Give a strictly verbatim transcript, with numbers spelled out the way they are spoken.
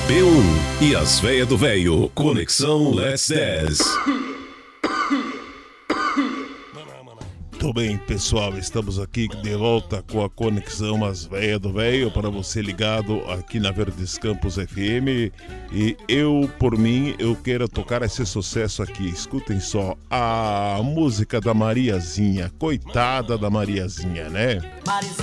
B um e as véia do véio. Conexão Let's Dance. Muito bem, pessoal, estamos aqui de volta com a Conexão As Véia do Véio, para você ligado aqui na Verdes Campos F M. E eu, por mim, eu quero tocar esse sucesso aqui. Escutem só a música da Mariazinha, coitada da Mariazinha, né?